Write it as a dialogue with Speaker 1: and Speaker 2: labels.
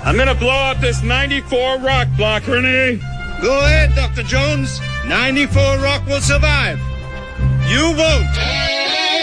Speaker 1: I'm gonna blow up this 94 rock block, Renee.
Speaker 2: Go ahead, Dr. Jones. 94 rock will survive. You won't.